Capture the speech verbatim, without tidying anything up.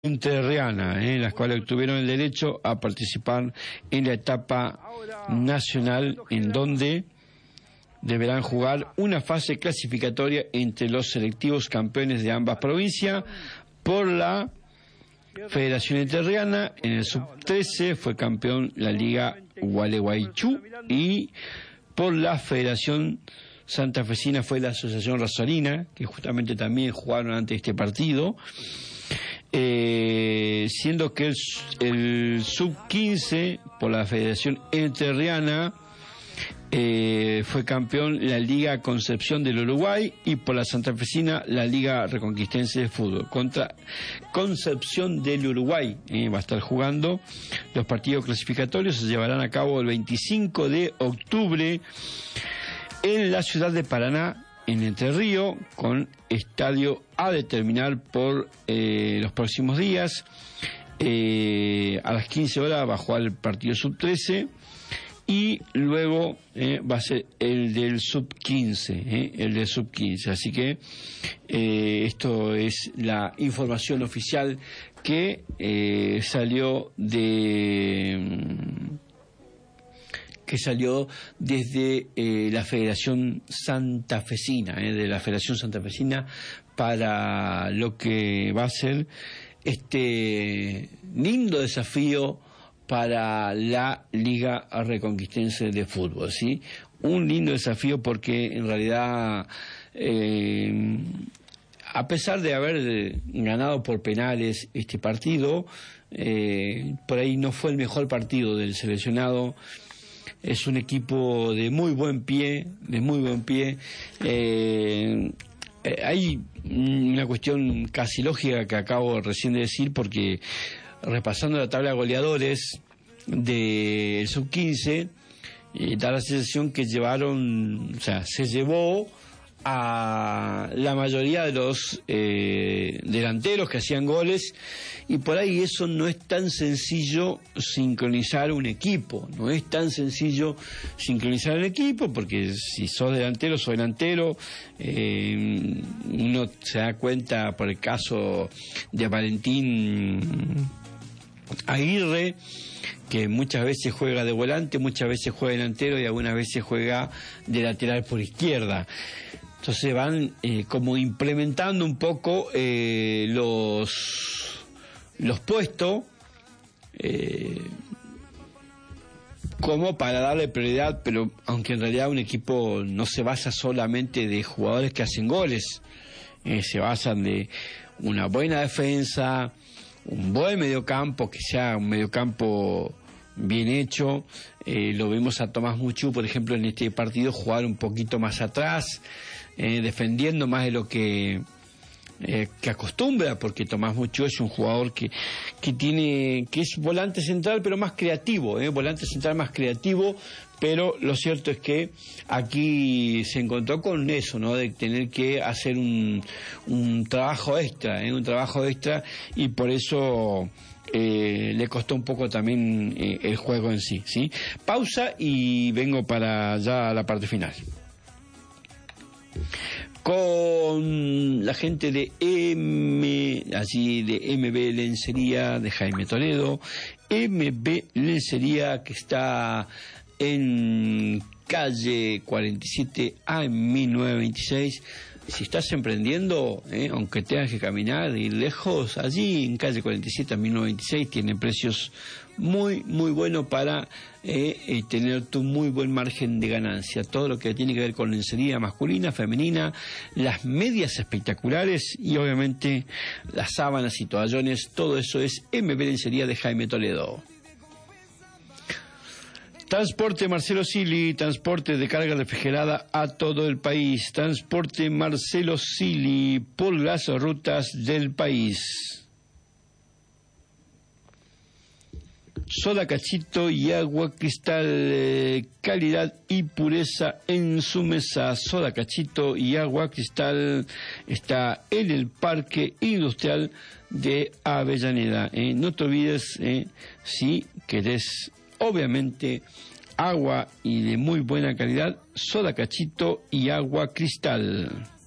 Entrerriana, eh, las cuales obtuvieron el derecho a participar en la etapa nacional, en donde deberán jugar una fase clasificatoria entre los selectivos campeones de ambas provincias por la Federación Entrerriana. En el sub trece fue campeón la Liga Gualeguaychú y por la Federación Santafesina fue la Asociación Rosarina, que justamente también jugaron ante este partido. Eh, siendo que el, el sub quince por la Federación Entrerriana eh, fue campeón la Liga Concepción del Uruguay y por la Santafesina la Liga Reconquistense de Fútbol. Contra Concepción del Uruguay eh, va a estar jugando. Los partidos clasificatorios se llevarán a cabo el veinticinco de octubre en la ciudad de Paraná, en Entre Ríos, con estadio a determinar por eh, los próximos días. Eh, a las quince horas va a jugar el partido sub trece y luego eh, va a ser el del sub quince, eh, el del sub quince. Así que eh, esto es la información oficial que eh, salió de... que salió desde eh, la Federación Santafesina, eh, de la Federación Santafesina, para lo que va a ser este lindo desafío para la Liga Reconquistense de Fútbol, ¿sí? Un lindo desafío porque en realidad, eh, a pesar de haber ganado por penales este partido, eh, por ahí no fue el mejor partido del seleccionado. Es un equipo de muy buen pie, de muy buen pie. Eh, eh, hay una cuestión casi lógica que acabo recién de decir, porque repasando la tabla de goleadores del sub quince, eh, da la sensación que llevaron, o sea, se llevó a la mayoría de los eh, delanteros que hacían goles, y por ahí eso no es tan sencillo sincronizar un equipo, no es tan sencillo sincronizar un equipo, porque si sos delantero, sos delantero, eh, uno se da cuenta por el caso de Valentín Aguirre, que muchas veces juega de volante, muchas veces juega delantero y algunas veces juega de lateral por izquierda. Entonces van eh, como implementando un poco eh, los, los puestos eh, como para darle prioridad, pero aunque en realidad un equipo no se basa solamente de jugadores que hacen goles, eh, se basan de una buena defensa, un buen mediocampo, que sea un mediocampo bien hecho. Eh, lo vimos a Tomás Muchu, por ejemplo, en este partido jugar un poquito más atrás, eh, defendiendo más de lo que eh, que acostumbra, porque Tomás Muchu es un jugador que que tiene que es volante central, pero más creativo, eh, volante central más creativo. Pero lo cierto es que aquí se encontró con eso, ¿no? De tener que hacer un, un trabajo extra, ¿eh? un trabajo extra, y por eso eh, le costó un poco también eh, el juego en sí, ¿sí? Pausa y vengo para ya la parte final. Con la gente de M, allí de M B Lencería, de Jaime Toledo. M B Lencería, que está en calle cuarenta y siete A en mil novecientos veintiséis. Si estás emprendiendo, eh, aunque tengas que caminar y ir lejos, allí en calle cuarenta y siete a mil novecientos veintiséis tienen precios muy, muy buenos para eh, eh, tener tu muy buen margen de ganancia. Todo lo que tiene que ver con lencería masculina, femenina, las medias espectaculares y obviamente las sábanas y toallones, todo eso es M B Lencería de Jaime Toledo. Transporte Marcelo Sili, transporte de carga refrigerada a todo el país. Transporte Marcelo Sili por las rutas del país. Soda Cachito y agua cristal, eh, calidad y pureza en su mesa. Soda Cachito y agua cristal está en el Parque Industrial de Avellaneda. Eh, no te olvides, eh, si querés, obviamente, agua y de muy buena calidad, Soda Cachito y agua cristal.